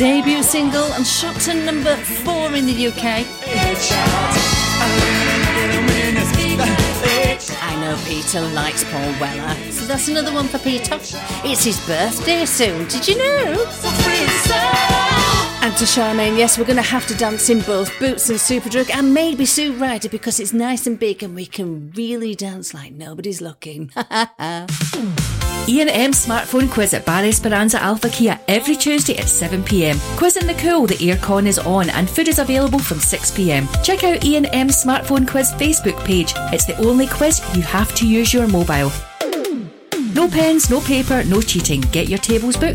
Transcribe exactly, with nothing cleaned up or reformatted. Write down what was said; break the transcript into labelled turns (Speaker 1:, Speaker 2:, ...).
Speaker 1: Debut single and shot to number four in the U K. I know Peter likes Paul Weller, so that's another one for Peter. It's his birthday soon, did you know? And to Charmaine, yes, we're going to have to dance in both Boots and Superdrug and maybe Sue Ryder because it's nice and big and we can really dance like nobody's looking.
Speaker 2: E and M Smartphone Quiz at Bar Esperanza Alpha Kia every Tuesday at seven p m. Quizzing the cool, the aircon is on and food is available from six p m. Check out E and M Smartphone Quiz Facebook page. It's the only quiz you have to use your mobile. No pens, no paper, no cheating. Get your tables booked